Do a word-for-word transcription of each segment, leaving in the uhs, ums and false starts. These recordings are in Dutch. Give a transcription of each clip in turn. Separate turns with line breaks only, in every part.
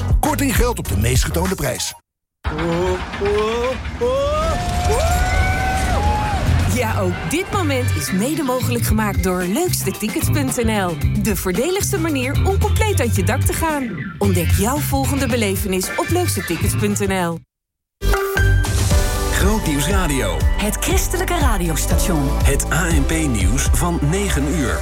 Plus. Korting geldt op de meest getoonde prijs.
Ja, ook dit moment is mede mogelijk gemaakt door leukste tickets punt n l. De voordeligste manier om compleet uit je dak te gaan. Ontdek jouw volgende belevenis op leukste tickets punt n l.
Grootnieuws Radio.
Het christelijke radiostation.
Het A N P-nieuws van negen uur.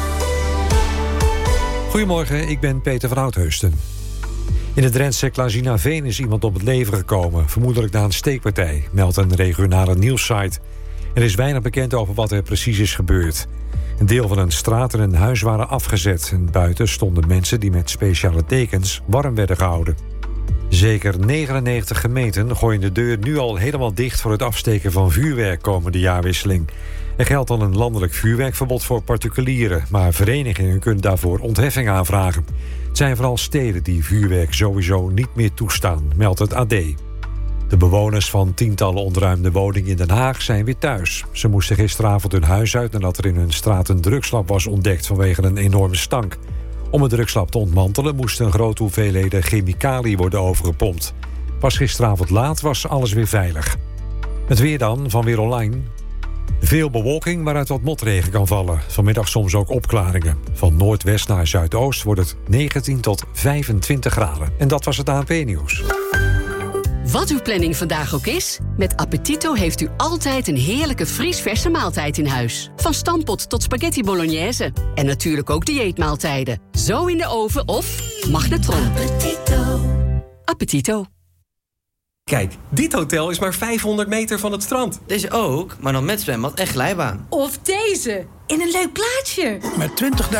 Goedemorgen, ik ben Peter van Oudheusden. In het Drentse Klazinaveen is iemand om het leven gekomen, vermoedelijk na een steekpartij, meldt een regionale nieuwssite. Er is weinig bekend over wat er precies is gebeurd. Een deel van een straat en een huis waren afgezet en buiten stonden mensen die met speciale tekens warm werden gehouden. Zeker negenennegentig gemeenten gooien de deur nu al helemaal dicht voor het afsteken van vuurwerk komende jaarwisseling. Er geldt dan een landelijk vuurwerkverbod voor particulieren, maar verenigingen kunnen daarvoor ontheffing aanvragen. Het zijn vooral steden die vuurwerk sowieso niet meer toestaan, meldt het A D. De bewoners van tientallen ontruimde woningen in Den Haag zijn weer thuis. Ze moesten gisteravond hun huis uit nadat er in hun straat een drugslab was ontdekt vanwege een enorme stank. Om het drugslab te ontmantelen moesten grote hoeveelheden chemicaliën worden overgepompt. Pas gisteravond laat was alles weer veilig. Het weer dan, van Weer Online. Veel bewolking waaruit wat motregen kan vallen. Vanmiddag soms ook opklaringen. Van noordwest naar zuidoost wordt het negentien tot vijfentwintig graden. En dat was het A N P-nieuws.
Wat uw planning vandaag ook is, met Appetito heeft u altijd een heerlijke vriesverse maaltijd in huis. Van stampot tot spaghetti bolognese. En natuurlijk ook dieetmaaltijden. Zo in de oven of magnetron. Appetito. Appetito.
Kijk, dit hotel is maar vijfhonderd meter van het strand.
Deze ook, maar dan met zwembad en glijbaan.
Of deze, in een leuk plaatsje.
Met twintigduizend